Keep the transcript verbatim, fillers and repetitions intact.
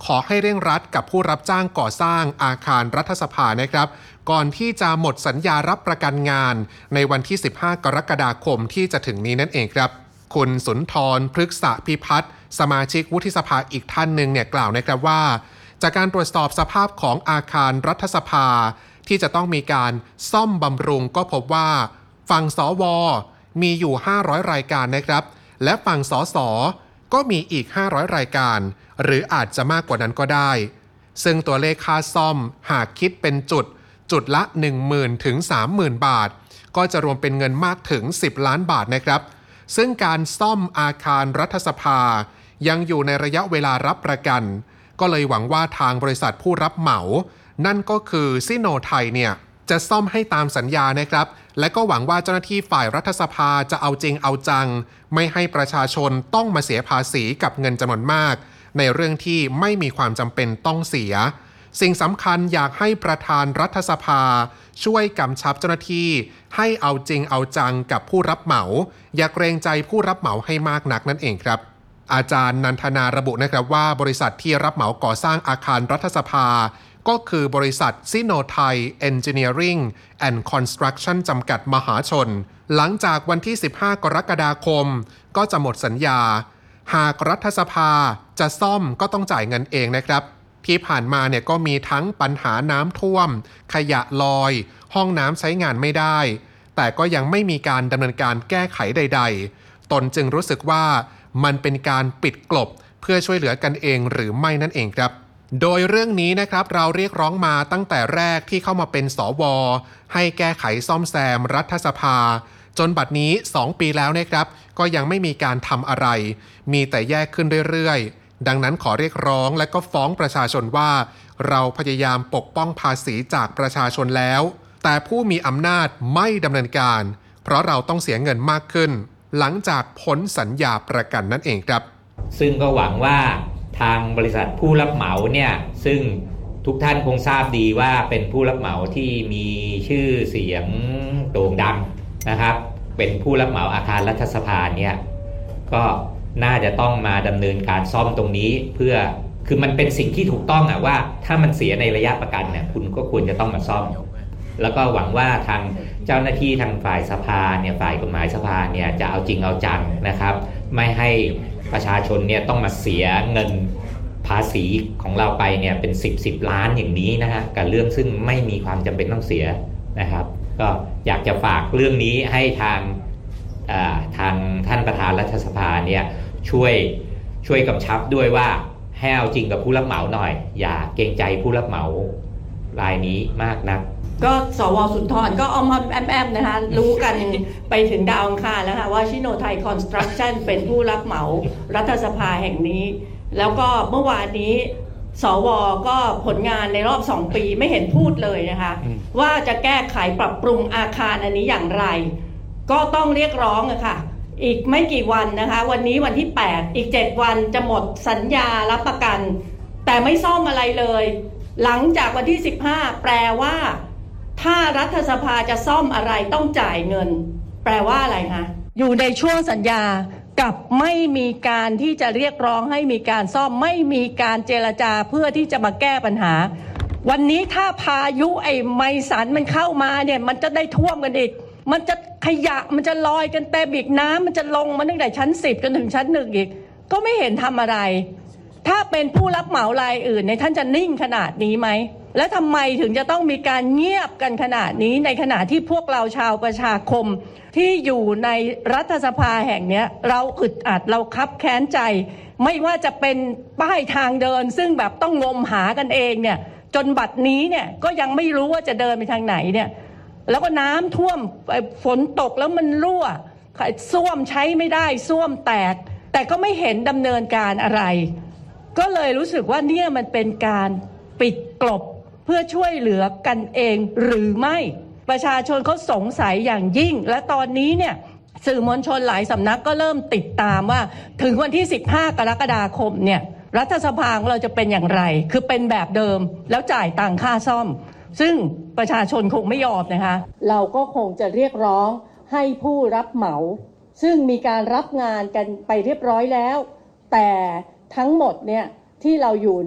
ขอให้เร่งรัดกับผู้รับจ้างก่อสร้างอาคารรัฐสภานะครับก่อนที่จะหมดสัญญารับประกันงานในวันที่สิบห้ากรกฎาคมที่จะถึงนี้นั่นเองครับคุณสุนทรพฤกษพิพัฒน์สมาชิกวุฒิสภาอีกท่านหนึ่งเนี่ยกล่าวนะครับว่าจากการตรวจสอบสภาพของอาคารรัฐสภาที่จะต้องมีการซ่อมบำรุงก็พบว่าฝั่งสวมีอยู่ห้าร้อยรายการนะครับและฝั่งสสก็มีอีกห้าร้อยรายการหรืออาจจะมากกว่านั้นก็ได้ซึ่งตัวเลขค่าซ่อมหากคิดเป็นจุดจุดละ หนึ่งหมื่น ถึง สามหมื่น บาทก็จะรวมเป็นเงินมากถึงสิบล้านบาทนะครับซึ่งการซ่อมอาคารรัฐสภายังอยู่ในระยะเวลารับประกันก็เลยหวังว่าทางบริษัทผู้รับเหมานั่นก็คือซิโนไทยเนี่ยจะซ่อมให้ตามสัญญานะครับและก็หวังว่าเจ้าหน้าที่ฝ่ายรัฐสภาจะเอาจริงเอาจังไม่ให้ประชาชนต้องมาเสียภาษีกับเงินจำนวนมากในเรื่องที่ไม่มีความจำเป็นต้องเสียสิ่งสำคัญอยากให้ประธานรัฐสภาช่วยกำชับเจ้าหน้าที่ให้เอาจริงเอาจังกับผู้รับเหมาอย่าเกรงใจผู้รับเหมาให้มากนักนั่นเองครับอาจารย์นันทนาระบุนะครับว่าบริษัทที่รับเหมาก่อสร้างอาคารรัฐสภาก็คือบริษัทซิโนไทย Engineering and Construction จำกัดมหาชนหลังจากวันที่สิบห้ากรกฎาคมก็จะหมดสัญญาหากรัฐสภาจะซ่อมก็ต้องจ่ายเงินเองนะครับที่ผ่านมาเนี่ยก็มีทั้งปัญหาน้ำท่วมขยะลอยห้องน้ำใช้งานไม่ได้แต่ก็ยังไม่มีการดำเนินการแก้ไขใดๆตนจึงรู้สึกว่ามันเป็นการปิดกลบเพื่อช่วยเหลือกันเองหรือไม่นั่นเองครับโดยเรื่องนี้นะครับเราเรียกร้องมาตั้งแต่แรกที่เข้ามาเป็นสวให้แก้ไขซ่อมแซมรัฐสภาจนบัดนี้สองปีแล้วนะครับก็ยังไม่มีการทำอะไรมีแต่แยกขึ้นเรื่อยๆดังนั้นขอเรียกร้องและก็ฟ้องประชาชนว่าเราพยายามปกป้องภาษีจากประชาชนแล้วแต่ผู้มีอำนาจไม่ดำเนินการเพราะเราต้องเสียเงินมากขึ้นหลังจากพ้นสัญญาประกันนั่นเองครับซึ่งก็หวังว่าทางบริษัทผู้รับเหมาเนี่ยซึ่งทุกท่านคงทราบดีว่าเป็นผู้รับเหมาที่มีชื่อเสียงโด่งดังนะครับเป็นผู้รับเหมาอาคารรัฐสภาเนี่ยก็น่าจะต้องมาดำเนินการซ่อมตรงนี้เพื่อคือมันเป็นสิ่งที่ถูกต้องอะว่าถ้ามันเสียในระยะประกันเนี่ยคุณก็ควรจะต้องมาซ่อมแล้วก็หวังว่าทางเจ้าหน้าที่ทางฝ่ายสภาเนี่ยฝ่ายกฎหมายสภาเนี่ยจะเอาจริงเอาจังนะครับไม่ให้ประชาชนเนี่ยต้องมาเสียเงินภาษีของเราไปเนี่ยเป็นสิบสิบล้านอย่างนี้นะฮะกับเรื่องซึ่งไม่มีความจำเป็นต้องเสียนะครับก็อยากจะฝากเรื่องนี้ให้ทางทางท่านประธานรัฐสภาเนี่ยช่วยช่วยกำชับด้วยว่าให้เอาจริงกับผู้รับเหมาหน่อยอย่าเกรงใจผู้รับเหมารายนี้มากนักก็สวสุนทรก็เอามาแอมแอมนะคะรู้กันไปถึงดาวอังคารแล้วค่ะว่าชิโนไทยคอนสตรัคชั่นเป็นผู้รับเหมารัฐสภาแห่งนี้แล้วก็เมื่อวานนี้สวก็ผลงานในรอบสองปีไม่เห็นพูดเลยนะคะว่าจะแก้ไขปรับปรุงอาคารอันนี้อย่างไรก็ต้องเรียกร้องอะค่ะอีกไม่กี่วันนะคะวันนี้วันที่แปดอีกเจ็ดวันจะหมดสัญญารับประกันแต่ไม่ซ่อมอะไรเลยหลังจากวันที่สิบห้าแปลว่าถ้ารัฐสภาจะซ่อมอะไรต้องจ่ายเงินแปลว่าอะไรคะอยู่ในช่วงสัญญากับไม่มีการที่จะเรียกร้องให้มีการซ่อมไม่มีการเจรจาเพื่อที่จะมาแก้ปัญหาวันนี้ถ้าพายุไอ้ไมสันมันเข้ามาเนี่ยมันจะได้ท่วมกันอีกมันจะขยะมันจะลอยกันเต็มอีกน้ำมันจะลงมาตั้งแต่ชั้นสิบจนถึงชั้นหนึ่งอีกก็ไม่เห็นทำอะไรถ้าเป็นผู้รับเหมารายอื่นเนี่ยท่านจะนิ่งขนาดนี้ไหมและทำไมถึงจะต้องมีการเงียบกันขนาดนี้ในขณะที่พวกเราชาวประชาคมที่อยู่ในรัฐสภาแห่งนี้เราอึดอัดเราคับแค้นใจไม่ว่าจะเป็นป้ายทางเดินซึ่งแบบต้องงมหากันเองเนี่ยจนบัดนี้เนี่ยก็ยังไม่รู้ว่าจะเดินไปทางไหนเนี่ยแล้วก็น้ำท่วมฝนตกแล้วมันรั่วส้วมใช้ไม่ได้ส้วมแตกแต่ก็ไม่เห็นดำเนินการอะไรก็เลยรู้สึกว่าเนี่ยมันเป็นการปิดกลบเพื่อช่วยเหลือกันเองหรือไม่ประชาชนเขาสงสัยอย่างยิ่งและตอนนี้เนี่ยสื่อมวลชนหลายสำนักก็เริ่มติดตามว่าถึงวันที่สิบห้ากรกฎาคมเนี่ยรัฐสภาของเราจะเป็นอย่างไรคือเป็นแบบเดิมแล้วจ่ายตังค่าซ่อมซึ่งประชาชนคงไม่ยอมนะคะเราก็คงจะเรียกร้องให้ผู้รับเหมาซึ่งมีการรับงานกันไปเรียบร้อยแล้วแต่ทั้งหมดเนี่ยที่เราอยู่